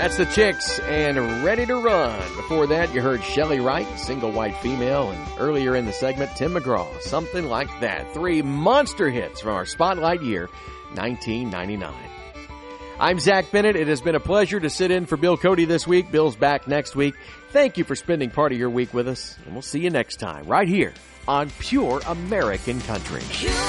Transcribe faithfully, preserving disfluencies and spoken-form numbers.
That's the Chicks and Ready to Run. Before that, you heard Shelley Wright, Single White Female, and earlier in the segment, Tim McGraw, Something Like That. Three monster hits from our spotlight year, nineteen ninety-nine. I'm Zach Bennett. It has been a pleasure to sit in for Bill Cody this week. Bill's back next week. Thank you for spending part of your week with us, and we'll see you next time right here on Pure American Country.